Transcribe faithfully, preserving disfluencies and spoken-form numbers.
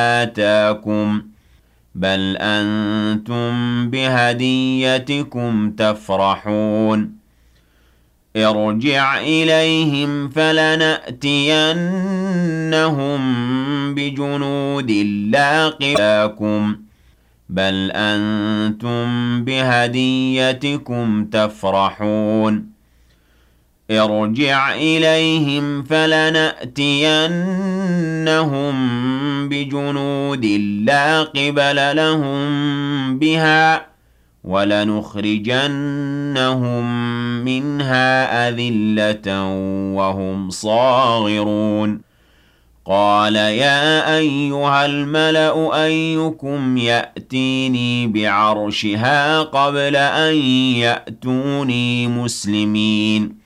آتاكم بل أنتم بهديتكم تفرحون ارجع إليهم فلنأتينهم بجنود لا قبل لكم بل أنتم بهديتكم تفرحون ارجع إليهم فلنأتينهم بجنود لا قبل لهم بها ولنخرجنهم منها أذلة وهم صاغرون قال يا أيها الملأ أيكم يأتيني بعرشها قبل أن يأتوني مسلمين